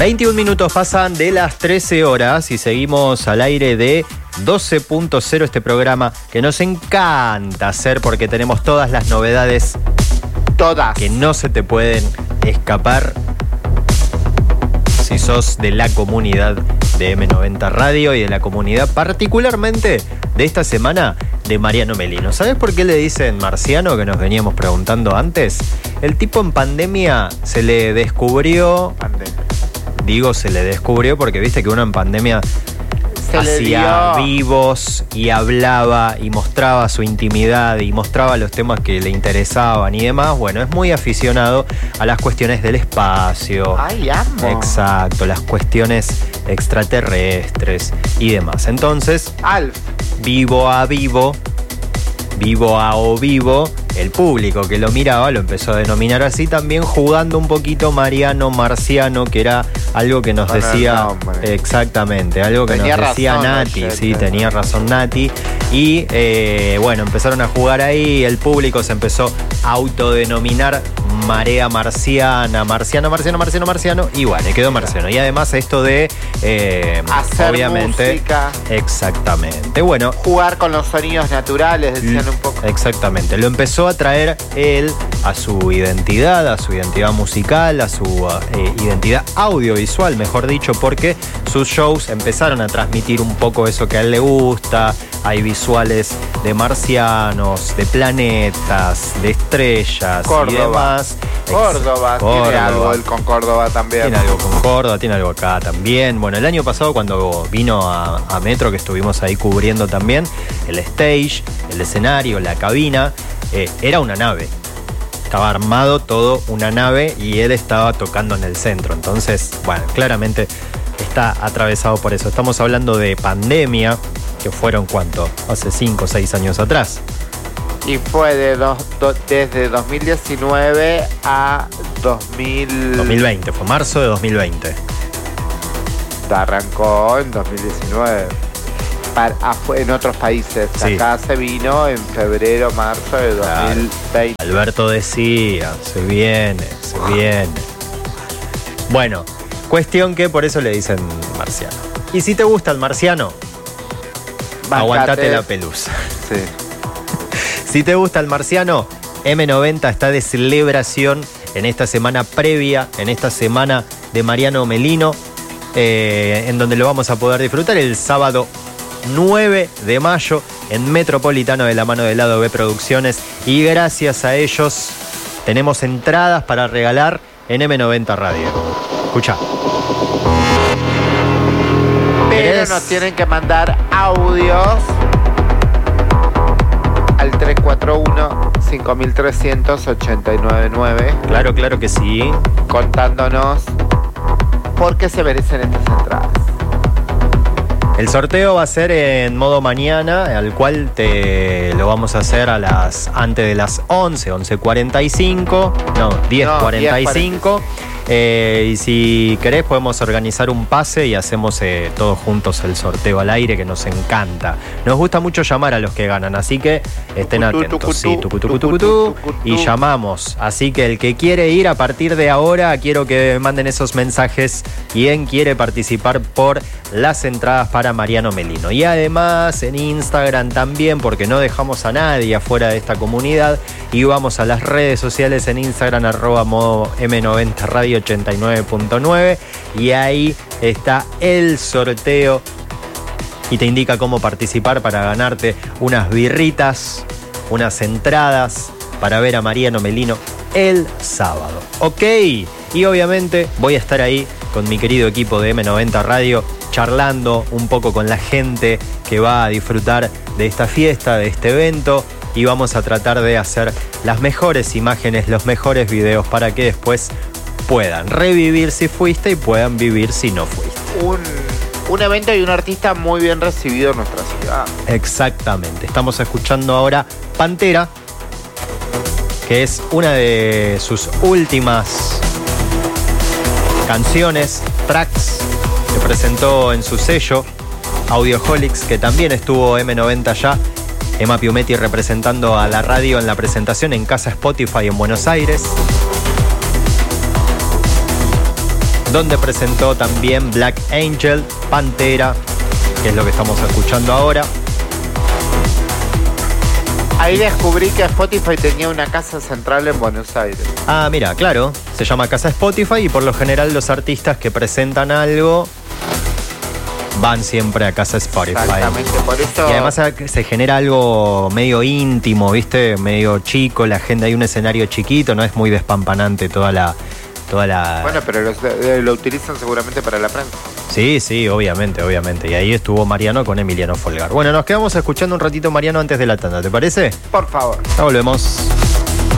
21 minutos pasan de las 13 horas y seguimos al aire de 12.0, este programa que nos encanta hacer porque tenemos todas las novedades. Todas. Que no se te pueden escapar si sos de la comunidad de M90 Radio y de la comunidad particularmente de esta semana de Mariano Melino. ¿Sabes por qué le dicen marciano, que nos veníamos preguntando antes? El tipo en pandemia se le descubrió... Digo, se le descubrió porque viste que uno en pandemia hacía vivos y hablaba y mostraba su intimidad y mostraba los temas que le interesaban y demás. Bueno, es muy aficionado a las cuestiones del espacio. ¡Ay, amo! Exacto, las cuestiones extraterrestres y demás. Entonces, Alf. vivo a vivo, el público que lo miraba lo empezó a denominar así, también jugando un poquito Mariano Marciano, que era algo que nos decía exactamente, algo que tenía nos decía razón, Nati, sí, tenía razón Nati. Y bueno, empezaron a jugar ahí, el público se empezó a autodenominar Marea Marciana, Marciano, y bueno, quedó Marciano. Y además esto de hacer obviamente música. Exactamente. Bueno, jugar con los sonidos naturales, decían un poco. Exactamente. Lo empezó a traer él a su identidad musical, a su identidad audiovisual, mejor dicho, porque sus shows empezaron a transmitir un poco eso que a él le gusta. Hay visuales de marcianos, de planetas, de estrellas Córdoba. Y demás. Córdoba, tiene algo él con Córdoba también. Tiene algo con Córdoba, tiene algo acá también. Bueno, el año pasado cuando vino a Metro, que estuvimos ahí cubriendo también, el stage, el escenario, la cabina, era una nave. Estaba armado todo una nave y él estaba tocando en el centro. Entonces, bueno, claramente está atravesado por eso. Estamos hablando de pandemia, que fueron ¿cuánto? Hace 5 o 6 años atrás. Y fue desde 2019 a 2020, fue marzo de 2020. Arrancó en 2019. En otros países. Sí. Acá se vino en febrero, marzo de 2020. Alberto decía, se viene. Bueno, cuestión que por eso le dicen marciano. Y si te gusta el marciano, aguantate la pelusa. Sí. Si te gusta el marciano, M90 está de celebración en esta semana previa, en esta semana de Mariano Melino, en donde lo vamos a poder disfrutar el sábado 9 de mayo en Metropolitano, de la mano de Lado B Producciones, y gracias a ellos tenemos entradas para regalar en M90 Radio. Escuchá. Pero nos tienen que mandar audios al 341-5300-899. Claro que sí. Contándonos por qué se merecen estas entradas. El sorteo va a ser en modo mañana, al cual lo vamos a hacer antes de las 11:45, no, 10:45. Y si querés podemos organizar un pase y hacemos todos juntos el sorteo al aire, que nos encanta. Nos gusta mucho llamar a los que ganan, así que estén atentos. Sí, y llamamos. Así que el que quiere ir a partir de ahora, quiero que manden esos mensajes. ¿Quién quiere participar por las entradas para Mariano Melino? Y además en Instagram también, porque no dejamos a nadie afuera de esta comunidad. Y vamos a las redes sociales en Instagram, @M90 Radio 89.9, y ahí está el sorteo y te indica cómo participar para ganarte unas birritas, unas entradas para ver a Mariano Melino el sábado. Ok, y obviamente voy a estar ahí con mi querido equipo de M90 Radio charlando un poco con la gente que va a disfrutar de esta fiesta, de este evento, y vamos a tratar de hacer las mejores imágenes, los mejores videos para que después puedan revivir si fuiste y puedan vivir si no fuiste. Un evento y un artista muy bien recibido en nuestra ciudad. Exactamente. Estamos escuchando ahora Pantera, que es una de sus últimas canciones, tracks, que presentó en su sello Audioholics, que también estuvo M90 ya. Emma Piumetti representando a la radio en la presentación en Casa Spotify en Buenos Aires. donde presentó también Black Angel, Pantera, que es lo que estamos escuchando ahora. Ahí descubrí que Spotify tenía una casa central en Buenos Aires. Ah, mira, claro, se llama Casa Spotify y por lo general los artistas que presentan algo van siempre a Casa Spotify. Exactamente, por eso... Y además se genera algo medio íntimo, ¿viste? Medio chico, la gente, hay un escenario chiquito, no es muy despampanante toda la... Bueno, pero lo utilizan seguramente para la prensa. Sí, obviamente. Y ahí estuvo Mariano con Emiliano Folgar. Bueno, nos quedamos escuchando un ratito Mariano antes de la tanda, ¿te parece? Por favor. Ya volvemos.